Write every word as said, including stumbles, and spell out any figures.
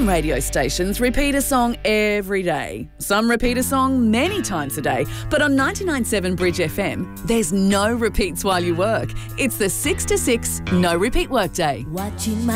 Some radio stations repeat a song every day. Some repeat a song many times a day. But on ninety-nine point seven Bridge F M, there's no repeats while you work. It's the six to six no repeat workday. Watching my